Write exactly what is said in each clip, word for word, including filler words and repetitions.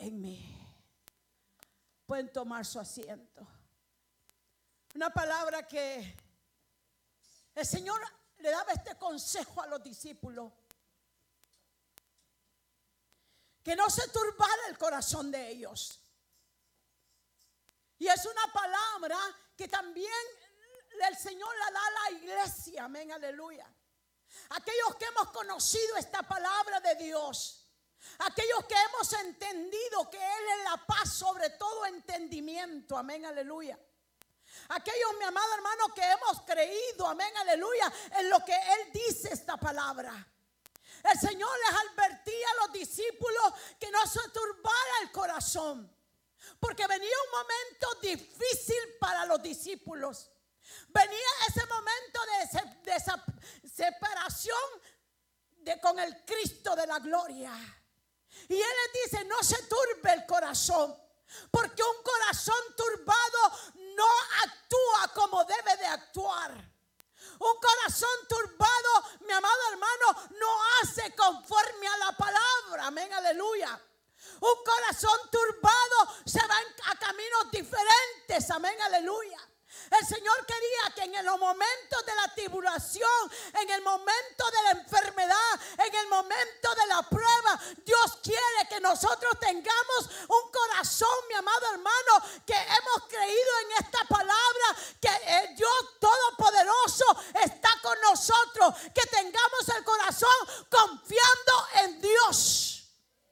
en mí. Pueden tomar su asiento. Una palabra que el Señor le daba este consejo a los discípulos: que no se turbara el corazón de ellos. Y es una palabra que también el Señor la da a la iglesia. Amén, aleluya. Aquellos que hemos conocido esta palabra de Dios, aquellos que hemos entendido que Él es la paz sobre todo entendimiento. Amén, aleluya. Aquellos, mi amado hermano, que hemos creído, amén, aleluya, en lo que Él dice esta palabra. El Señor les advertía a los discípulos que no se turbara el corazón, porque venía un momento difícil para los discípulos. Venía ese momento de, se, de esa separación de, con el Cristo de la gloria. Y Él les dice: no se turbe el corazón, porque un corazón turbado no actúa como debe de actuar. Un corazón turbado, mi amado hermano, no hace conforme a la palabra. Amén, aleluya. Un corazón turbado se va a caminos diferentes. Amén, aleluya. El Señor quería que en los momentos de la tribulación, en el momento de la enfermedad, en el momento de la prueba, Dios quiere que nosotros tengamos un corazón, mi amado hermano, que hemos creído en esta palabra, que el Dios Todopoderoso está con nosotros, que tengamos el corazón confiando en Dios.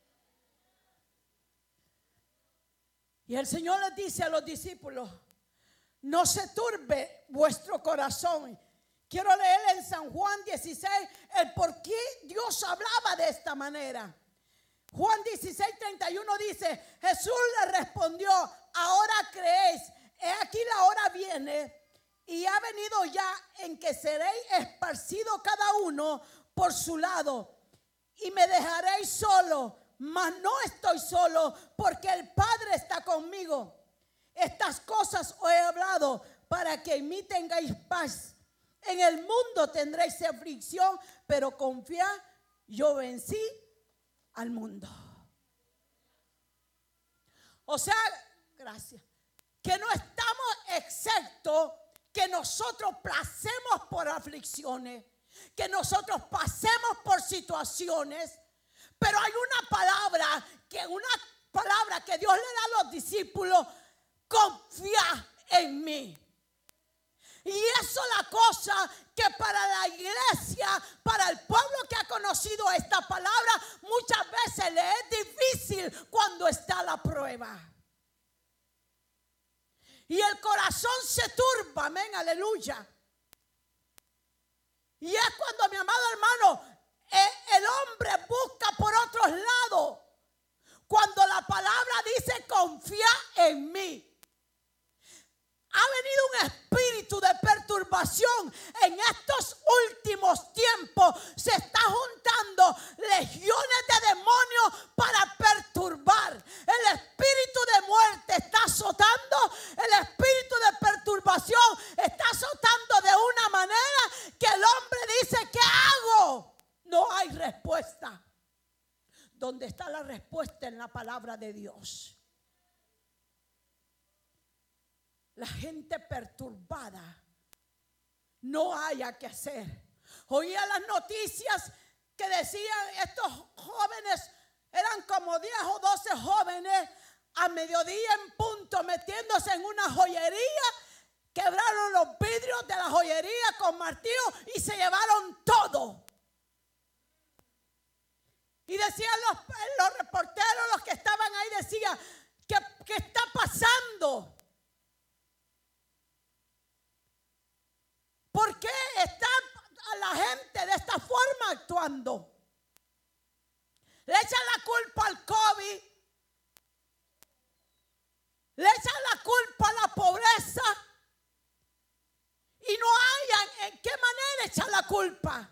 Y el Señor les dice a los discípulos: no se turbe vuestro corazón. Quiero leer en San Juan dieciséis el por qué Dios hablaba de esta manera. Juan dieciséis, treinta y uno dice: Jesús le respondió: ahora creéis. He aquí la hora viene y ha venido ya en que seréis esparcidos cada uno por su lado, y me dejaréis solo. Mas no estoy solo, porque el Padre está conmigo. Estas cosas os he hablado para que en mí tengáis paz. En el mundo tendréis aflicción, pero confiad, yo vencí al mundo. O sea, gracias, que no estamos exentos, que nosotros pasemos por aflicciones, que nosotros pasemos por situaciones, pero hay una palabra, que una palabra que Dios le da a los discípulos: confía en mí. Y eso es la cosa que para la iglesia, para el pueblo que ha conocido esta palabra, muchas veces le es difícil cuando está la prueba. Y el corazón se turba, amén, aleluya. Y es cuando, mi amado hermano, el hombre busca por otros lados, cuando la palabra dice: confía en mí. Ha venido un espíritu de perturbación en estos últimos tiempos. Se está juntando legiones de demonios para perturbar. El espíritu de muerte está azotando. El espíritu de perturbación está azotando de una manera que el hombre dice: ¿qué hago? No hay respuesta. ¿Dónde está la respuesta? En la palabra de Dios. La gente perturbada, no haya que hacer. Oía las noticias que decían: estos jóvenes, eran como diez o doce jóvenes, a mediodía en punto, metiéndose en una joyería, quebraron los vidrios de la joyería con martillo y se llevaron todo. Y decían los, los reporteros, los que estaban ahí, decían: ¿qué, qué está pasando? ¿Por qué está la gente de esta forma actuando? Le echan la culpa al COVID, le echan la culpa a la pobreza y no hayan en qué manera echar la culpa.